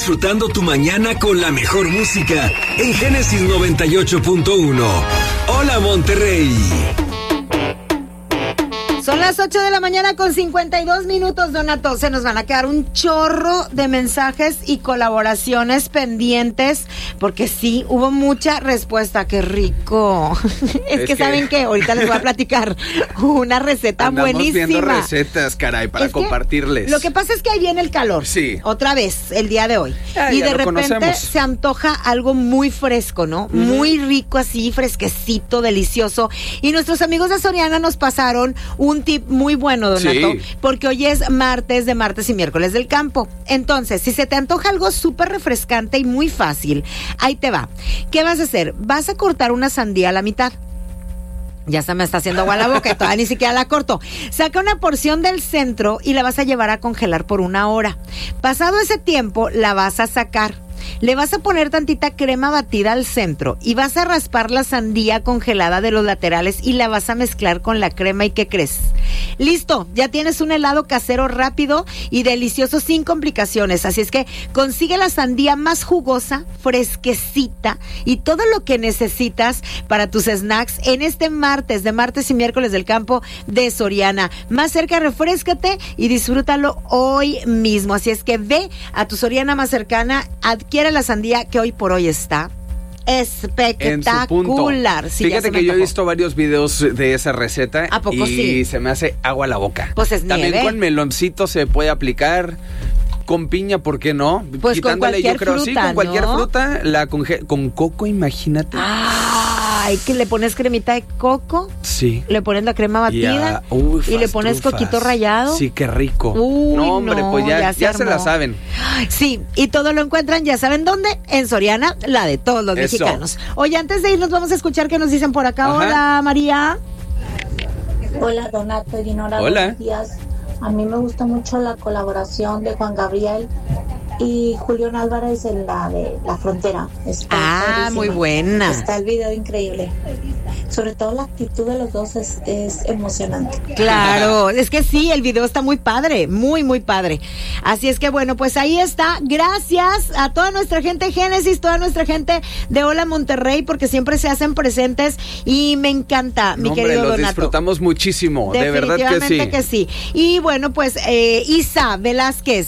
disfrutando tu mañana con la mejor música en Génesis 98.1. Hola, Monterrey. Son las 8 de la mañana con 52 minutos, Donato. Se nos van a quedar un chorro de mensajes y colaboraciones pendientes, porque sí, hubo mucha respuesta. ¡Qué rico! Es que ¿saben qué? Ahorita les voy a platicar una receta buenísima. Viendo recetas, caray, para compartirles. Lo que pasa es que ahí viene el calor. Sí. Otra vez, el día de hoy. Y de repente se antoja algo muy fresco, ¿no? Muy rico así, fresquecito, delicioso. Y nuestros amigos de Soriana nos pasaron un tip muy bueno, Donato, porque hoy es martes de martes y miércoles del campo. Entonces, si se te antoja algo súper refrescante y muy fácil, ahí te va. ¿Qué vas a hacer? Vas a cortar una sandía a la mitad. Ya se me está haciendo agua la boca y todavía ni siquiera la corto. Saca una porción del centro y la vas a llevar a congelar por 1 hora. Pasado ese tiempo, la vas a sacar. Le vas a poner tantita crema batida al centro y vas a raspar la sandía congelada de los laterales y la vas a mezclar con la crema. ¿Y qué crees? Listo, ya tienes un helado casero rápido y delicioso sin complicaciones. Así es que consigue la sandía más jugosa, fresquecita y todo lo que necesitas para tus snacks en este martes de martes y miércoles del campo de Soriana. Más cerca, refréscate y disfrútalo hoy mismo. Así es que ve a tu Soriana más cercana, adquiere la sandía que hoy por hoy está espectacular. Sí, fíjate que yo he visto varios videos de esa receta. ¿A poco y se me hace agua la boca. Pues es también nieve. Con meloncito se puede aplicar. Con piña, ¿por qué no? Pues con cualquier fruta, sí, con cualquier fruta. Con coco, imagínate. Ay, que le pones cremita de coco. Sí. Le pones la crema batida. Y le pones coquito rallado. Sí, qué rico. No, hombre, pues ya se la saben. Sí, y todo lo encuentran, ya saben dónde, en Soriana, la de todos los mexicanos. Oye, antes de irnos vamos a escuchar qué nos dicen por acá. Ajá. Hola, María. Hola, Donato y Dinora. Hola. Buenos días. A mí me gusta mucho la colaboración de Juan Gabriel y Julián Álvarez en la de La Frontera. Está muy buena. Está el video increíble. Sobre todo la actitud de los dos es emocionante. Claro, es que sí, el video está muy padre, muy, muy padre. Así es que bueno, pues ahí está. Gracias a toda nuestra gente de Génesis, toda nuestra gente de Hola Monterrey, porque siempre se hacen presentes y me encanta, mi querido Donato. Los disfrutamos muchísimo, de verdad que sí. Y bueno, pues Isa Velázquez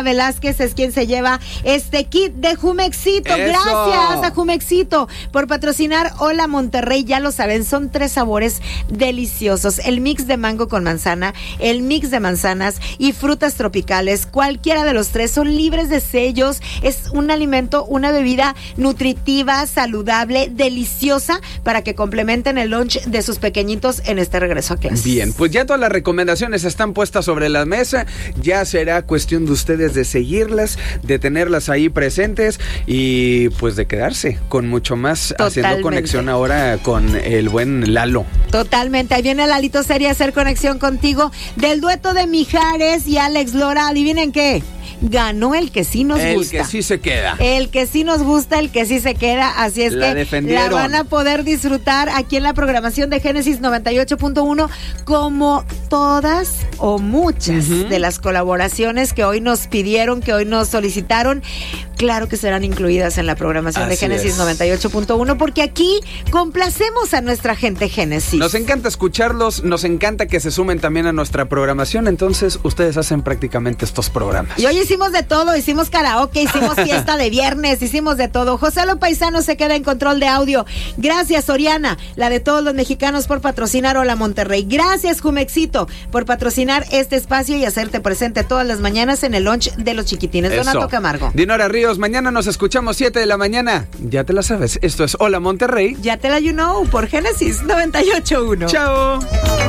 es quien se lleva este kit de Jumexito. ¡Eso! Gracias a Jumexito por patrocinar Hola Monterrey. Ya lo saben, son 3 sabores deliciosos: el mix de mango con manzana, el mix de manzanas y frutas tropicales. Cualquiera de los 3 son libres de sellos. Es un alimento, una bebida nutritiva, saludable, deliciosa para que complementen el lunch de sus pequeñitos en este regreso a clases. Bien, pues ya todas las recomendaciones están puestas sobre la mesa. Ya será cuestión de ustedes de seguirlas, de tenerlas ahí presentes y pues de quedarse con mucho más. Totalmente. Haciendo conexión ahora con el buen Lalo. Totalmente, ahí viene Lalito Seria a hacer conexión contigo del dueto de Mijares y Alex Lora. ¿Adivinen qué? Ganó el que sí nos gusta. El que sí se queda. El que sí nos gusta, el que sí se queda. Así es que la van a poder disfrutar aquí en la programación de Génesis 98.1, como todas o muchas de las colaboraciones que hoy nos pidieron, que hoy nos solicitaron. Claro que serán incluidas en la programación de Génesis 98.1, porque aquí complacemos a nuestra gente Génesis. Nos encanta escucharlos, nos encanta que se sumen también a nuestra programación. Entonces ustedes hacen prácticamente estos programas. Y hoy hicimos de todo, hicimos karaoke, hicimos fiesta de viernes, hicimos de todo. José Lo Paisano se queda en control de audio. Gracias, Soriana, la de todos los mexicanos, por patrocinar Hola Monterrey. Gracias, Jumexito, por patrocinar este espacio y hacerte presente todas las mañanas en el lunch de los chiquitines. Eso. Donato Camargo. Dinora Ríos, mañana nos escuchamos 7 de la mañana. Ya te la sabes, esto es Hola Monterrey. Ya te la you know, por Génesis 98.1. Chao.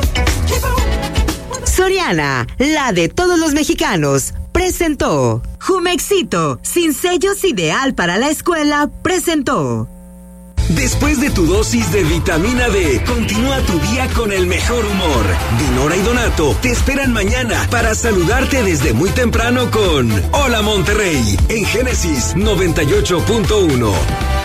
Soriana, la de todos los mexicanos, presentó. Jumexito, sin sellos, ideal para la escuela, presentó. Después de tu dosis de vitamina D, continúa tu día con el mejor humor. Dinora y Donato te esperan mañana para saludarte desde muy temprano con Hola Monterrey en Génesis 98.1.